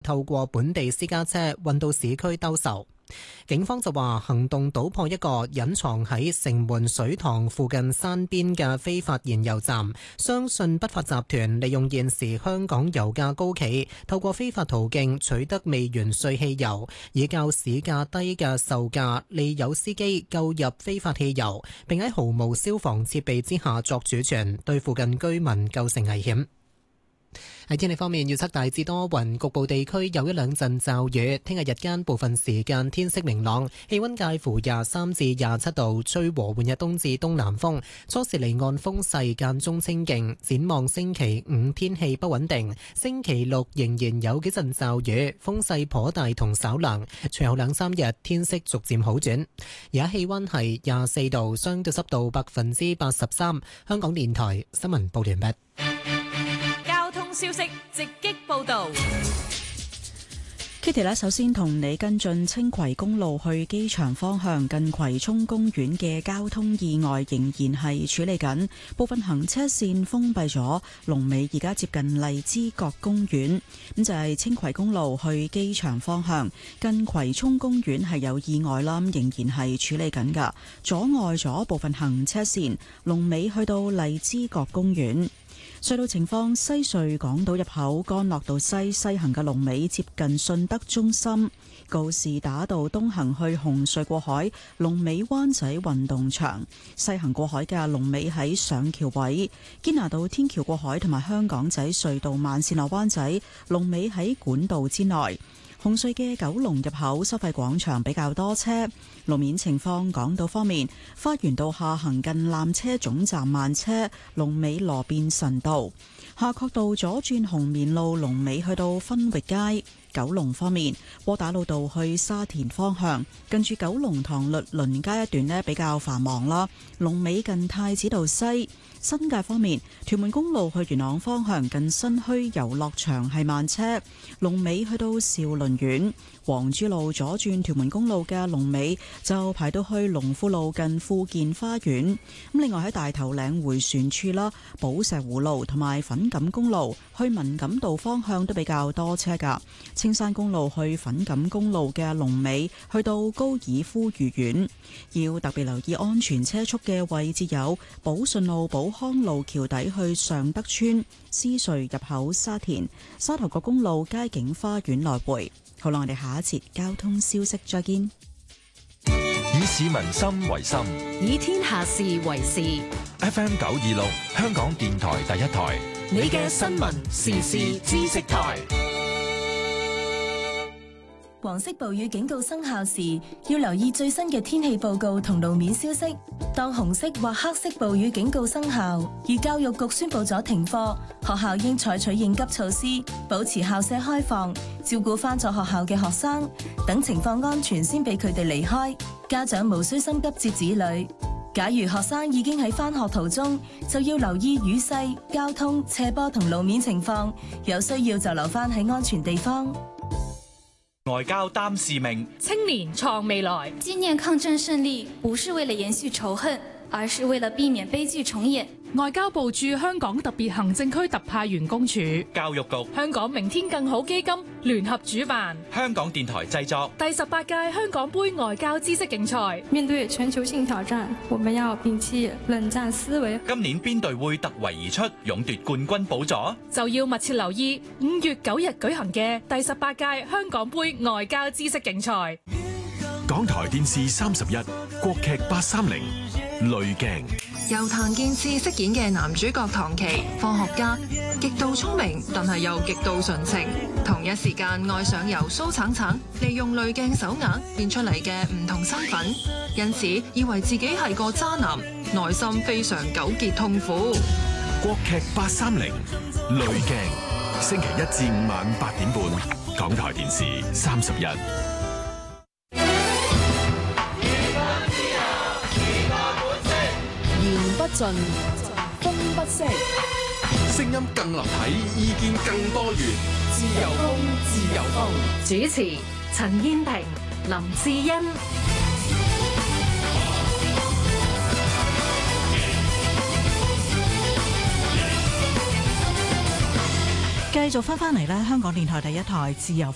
透過本地私家車運到市區兜售。警方就話行動搗破一個隱藏喺城門水塘附近山邊嘅非法燃油站，相信不法集團利用現時香港油價高企，透過非法途徑取得未完稅汽油，以較市價低嘅售價利誘司機購入非法汽油，並喺毫無消防設備之下作儲存，對附近居民構成危險。喺天氣方面，預測大致多雲，局部地區有一兩陣驟雨。聽日日間部分時間天色明朗，氣溫介乎23至27度，吹和緩日東至東南風。初時離岸風勢間中清勁。展望星期五天氣不穩定，星期六仍然有幾陣驟雨，風勢頗大同稍涼。隨後兩三日天色逐漸好轉。而家氣溫係24度，相對濕度83%。香港電台新聞報完畢。 消息直擊報道。 Kitty 呢，首先同你跟進青葵公路去機場方向近葵涌公園嘅交通意外仍然係處理緊，部分行車線封閉咗，龍尾而家接近荔枝角公園。咁就係青葵公路去機場方向近葵涌公園係有意外啦，仍然係處理緊噶，阻礙咗部分行車線，龍尾去到荔枝角公園。隧道情況，西隧港島入口干諾道西行嘅龍尾接近順德中心，告士打道東行去紅隧過海，龍尾灣仔運動場；西行過海嘅龍尾喺上橋位，堅拿道天橋過海同埋香港仔隧道慢線落灣仔，龍尾喺管道之內。紅隧嘅九龍入口收費廣場比較多車。路面情況，港島方面，花園道下行近纜車總站慢車，龍尾羅便臣道；夏慤道左轉紅棉路，龍尾去到分域街。九龍方面，窩打老道去沙田方向，近住九龍塘律倫街一段呢比較繁忙啦，龍尾近太子道西。新界方面，屯門公路去元朗方向近新墟遊樂場係慢車，龍尾去到兆麟苑。黃珠路左轉屯門公路嘅龍尾就排到去龍富路近富健花園。咁另外喺大頭嶺迴旋處啦，寶石湖路同埋粉錦公路去文錦道方向都比較多車噶。青山公路去粉錦公路嘅龍尾去到高爾夫御苑。要特別留意安全車速嘅位置有寶順路、寶康路橋底去尚德村、獅隧入口沙田、沙頭角公路佳景花園來回。好啦，我哋下一節交通消息再見。 以市民心為心， 以天下事為事。 FM 926，香港電台第一台， 你嘅新聞時事知識台。黃色暴雨警告生效時，要留意最新嘅天氣報告同路面消息。當紅色或黑色暴雨警告生效，而教育局宣布咗停課，學校應採取應急措施，保持校舍開放，照顧返咗學校嘅學生，等情況安全先俾佢哋離開。家長無需心急接子女。假如學生已經喺返學途中，就要留意雨勢、交通、斜坡同路面情況，有需要就留返喺安全地方。 外交擔使命， 青年創未來。 紀念抗戰勝利，不是為了延續仇恨，而是為了避免悲劇重演。 外交部駐香港特別行政區特派員公署、 教育局、 香港明天更好基金聯合主辦， 香港電台製作第18屆香港杯外交知識競賽。 面對全球性挑戰，我們要摒棄冷戰思維。 今年邊隊會突圍而出，勇奪冠軍寶座？ 就要密切留意5月9日舉行嘅第18屆香港杯外交知識競賽。 港台電視31，國劇830，濾鏡。 由譚建次飾演嘅男主角唐琪，科學家，極度聰明，但係又極度純情。同一時間愛上由蘇橙橙利用濾鏡手鐲變出嚟嘅唔同身份，因此以為自己係個渣男，內心非常糾結痛苦。 國劇830，濾鏡，星期1至5晚8點半，港台電視31。 不盡，風不息， 聲音更立體，意見更多元。自由風，自由風。 主持：陳燕萍、林志欣。 繼續返嚟咧，香港電台第一台自由